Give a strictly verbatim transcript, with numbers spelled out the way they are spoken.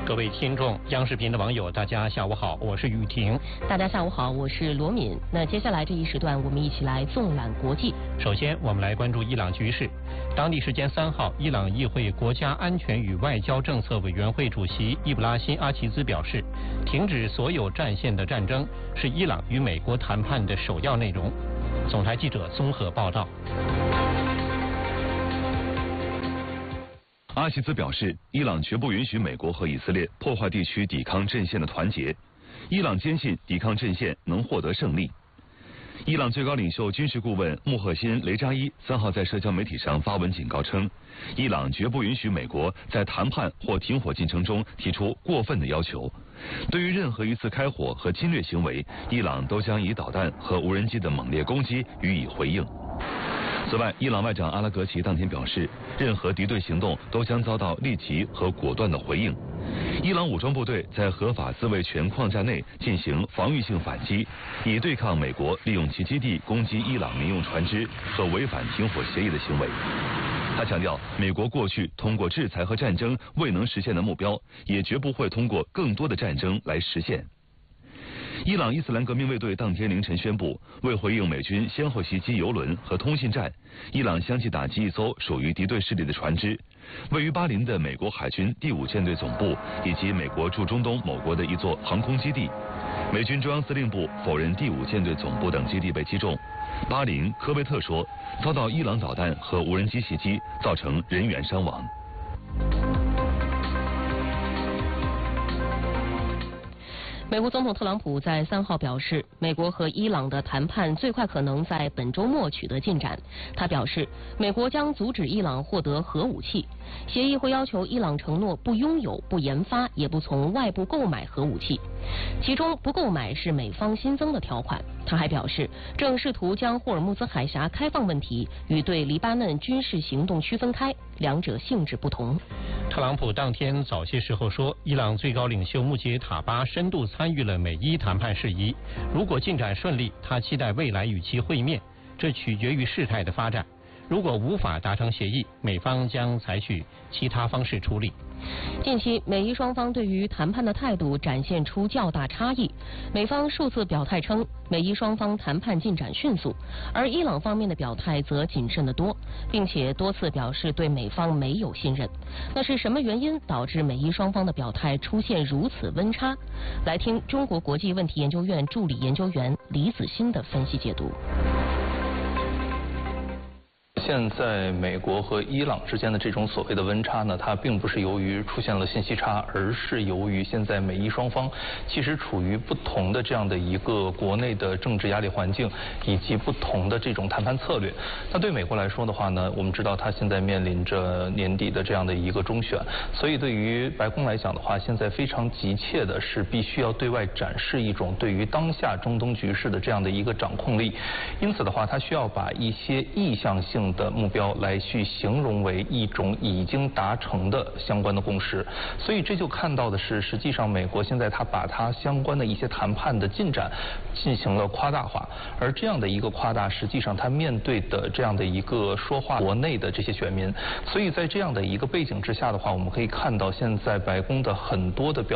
各位听众，央视频的网友，大家下午好，我是雨婷。 大家下午好，我是罗敏。那接下来这一时段，我们一起来纵览国际。 首先，我们来关注伊朗局势。当地时间三号，伊朗议会国家安全与外交政策委员会主席伊布拉辛·阿齐兹表示，停止所有战线的战争是伊朗与美国谈判的首要内容。总台记者综合报道。 阿齐兹表示，伊朗绝不允许美国和以色列破坏地区抵抗阵线的团结。伊朗坚信抵抗阵线能获得胜利。伊朗最高领袖军事顾问穆赫辛·雷扎伊三号在社交媒体上发文警告称，伊朗绝不允许美国在谈判或停火进程中提出过分的要求。对于任何一次开火和侵略行为，伊朗都将以导弹和无人机的猛烈攻击予以回应。此外，伊朗外长阿拉格齐当天表示，任何敌对行动都将遭到立即和果断的回应。伊朗武装部队在合法自卫权框架内进行防御性反击，以对抗美国利用其基地攻击伊朗民用船只和违反停火协议的行为。他强调，美国过去通过制裁和战争未能实现的目标，也绝不会通过更多的战争来实现。伊朗伊斯兰革命卫队当天凌晨宣布，为回应美军先后袭击油轮和通信站，伊朗相继打击一艘属于敌对势力的船只。位于巴林的美国海军第五舰队总部以及美国驻中东某国的一座航空基地，美军中央司令部否认第五舰队总部等基地被击中。巴林、科威特说遭到伊朗导弹和无人机袭击，造成人员伤亡。 美国总统特朗普在三号表示，美国和伊朗的谈判最快可能在本周末取得进展。他表示，美国将阻止伊朗获得核武器，协议会要求伊朗承诺不拥有、不研发，也不从外部购买核武器，其中不购买是美方新增的条款。他还表示，正试图将霍尔木兹海峡开放问题与对黎巴嫩军事行动区分开，两者性质不同。 特朗普当天早些时候说，伊朗最高领袖穆杰塔巴深度参与了美伊谈判事宜，如果进展顺利，他期待未来与其会面，这取决于事态的发展。如果无法达成协议，美方将采取其他方式处理。 近期，美伊双方对于谈判的态度展现出较大差异。美方数次表态称，美伊双方谈判进展迅速，而伊朗方面的表态则谨慎得多，并且多次表示对美方没有信任。那是什么原因导致美伊双方的表态出现如此温差？来听中国国际问题研究院助理研究员李子欣的分析解读。 现在美国和伊朗之间的这种所谓的温差呢，它并不是由于出现了信息差，而是由于现在美伊双方其实处于不同的这样的一个国内的政治压力环境，以及不同的这种谈判策略。那对美国来说的话呢，我们知道它现在面临着年底的这样的一个中选，所以对于白宫来讲的话，现在非常急切的是必须要对外展示一种对于当下中东局势的这样的一个掌控力。因此的话，它需要把一些意向性的目标来去形容为一种已经达成的相关的共识，所以这就看到的是，实际上美国现在它把它相关的一些谈判的进展进行了夸大化，而这样的一个夸大，实际上它面对的这样的一个说话国内的这些选民，所以在这样的一个背景之下的话，我们可以看到现在白宫的很多的表